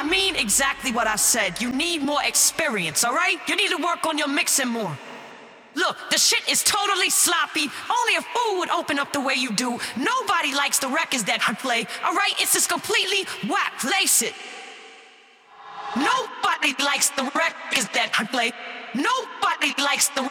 mean exactly what I said. You need more experience, alright? You need to work on your mixing more. Look, the shit is totally sloppy. Only a fool would open up the way you do. Nobody likes the records that I play, alright? It's just completely whack. Lace it. Nobody likes the records that I play. Nobody likes the